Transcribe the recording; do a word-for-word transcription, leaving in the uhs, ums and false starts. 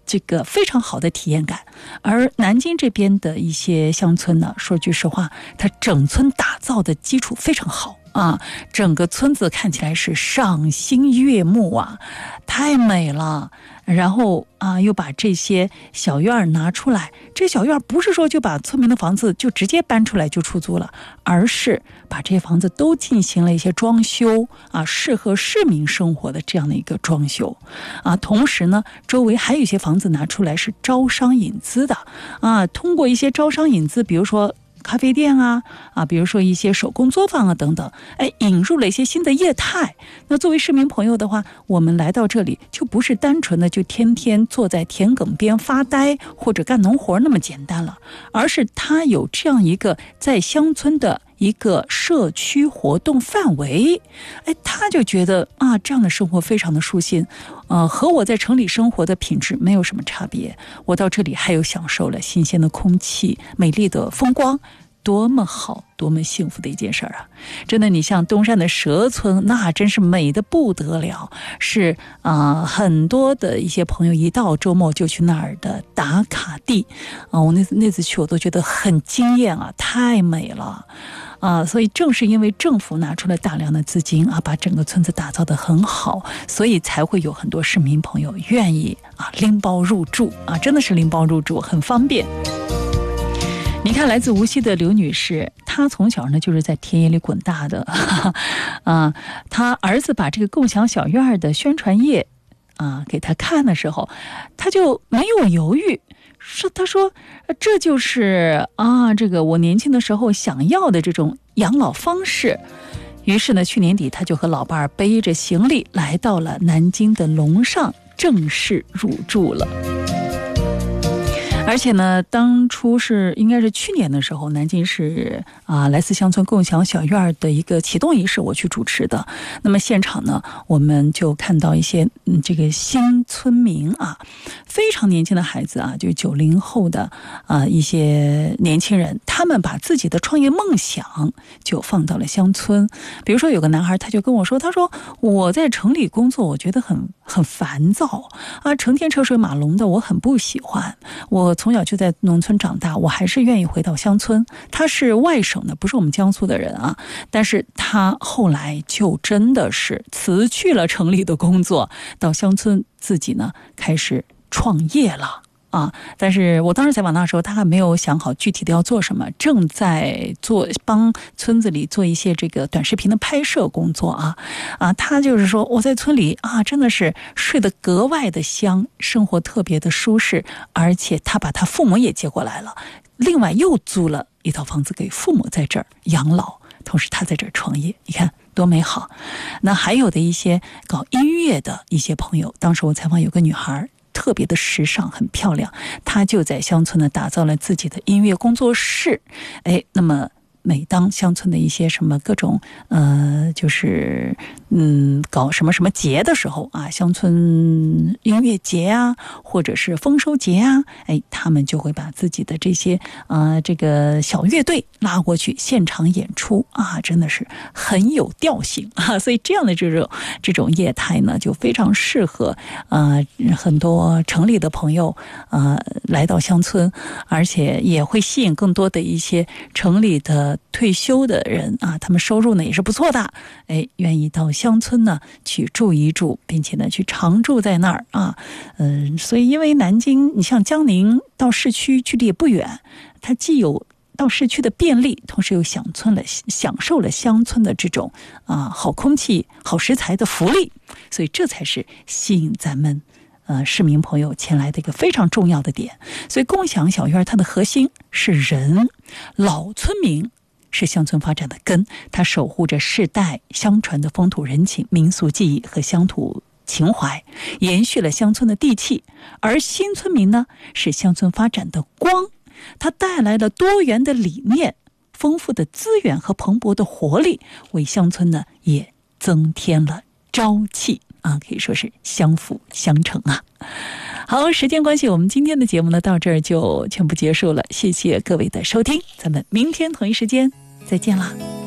这个非常好的体验感。而南京这边的一些乡村呢，说句实话，它整村打造的基础非常好啊，整个村子看起来是赏心悦目啊，太美了。然后啊，又把这些小院拿出来，这小院不是说就把村民的房子就直接搬出来就出租了，而是把这些房子都进行了一些装修啊，适合市民生活的这样的一个装修啊。同时呢，周围还有一些房子拿出来是招商引资的啊，通过一些招商引资，比如说咖啡店啊啊，比如说一些手工作坊啊等等，哎，引入了一些新的业态。那作为市民朋友的话，我们来到这里就不是单纯的就天天坐在田埂边发呆或者干农活那么简单了，而是它有这样一个在乡村的一个社区活动范围，哎，他就觉得啊，这样的生活非常的舒心，呃，和我在城里生活的品质没有什么差别。我到这里还有享受了新鲜的空气、美丽的风光，多么好，多么幸福的一件事啊！真的，你像东山的蛇村，那真是美得不得了，是啊、呃，很多的一些朋友一到周末就去那儿的打卡地啊、呃。我那那次去，我都觉得很惊艳啊，太美了。啊，所以正是因为政府拿出了大量的资金啊，把整个村子打造得很好，所以才会有很多市民朋友愿意啊拎包入住啊，真的是拎包入住，很方便。你看，来自无锡的刘女士，她从小呢就是在田野里滚大的，啊，她儿子把这个共享小院的宣传页啊给她看的时候，她就没有犹豫。说他说这就是啊这个我年轻的时候想要的这种养老方式。于是呢，去年底他就和老伴儿背着行李来到了南京的龙上，正式入住了。而且呢，当初是应该是去年的时候，南京市啊莱斯乡村共享小院的一个启动仪式，我去主持的。那么现场呢，我们就看到一些嗯这个新村民啊，非常年轻的孩子啊，就九零后的啊一些年轻人，他们把自己的创业梦想就放到了乡村。比如说有个男孩，他就跟我说，他说我在城里工作，我觉得很很烦躁啊，成天车水马龙的，我很不喜欢。我从小就在农村长大，我还是愿意回到乡村。他是外省的，不是我们江苏的人啊，但是他后来就真的是辞去了城里的工作，到乡村自己呢开始创业了啊。但是我当时采访他的时候，他还没有想好具体的要做什么，正在做帮村子里做一些这个短视频的拍摄工作啊啊，他就是说我在村里啊，真的是睡得格外的香，生活特别的舒适，而且他把他父母也接过来了，另外又租了一套房子给父母在这儿养老，同时他在这儿创业，你看多美好。那还有的一些搞音乐的一些朋友，当时我采访有个女孩，特别的时尚，很漂亮，她就在乡村呢打造了自己的音乐工作室。哎，那么每当乡村的一些什么各种呃，就是嗯搞什么什么节的时候啊，乡村音乐节啊，或者是丰收节啊，哎，他们就会把自己的这些呃这个小乐队拉过去现场演出啊，真的是很有调性啊。所以这样的这种这种业态呢，就非常适合呃很多城里的朋友呃来到乡村，而且也会吸引更多的一些城里的退休的人啊，他们收入呢也是不错的，哎，愿意到乡村呢去住一住，并且呢去常住在那儿啊。嗯、呃，所以因为南京，你像江宁到市区距离也不远，它既有到市区的便利，同时又享村了享受了乡村的这种啊好空气、好食材的福利，所以这才是吸引咱们呃市民朋友前来的一个非常重要的点。所以共享小院它的核心是人，老村民是乡村发展的根，它守护着世代相传的风土人情、民俗技艺和乡土情怀，延续了乡村的地气。而新村民呢，是乡村发展的光，它带来了多元的理念、丰富的资源和蓬勃的活力，为乡村呢也增添了朝气啊，可以说是相辅相成啊。好，时间关系，我们今天的节目呢到这儿就全部结束了，谢谢各位的收听，咱们明天同一时间再见啦。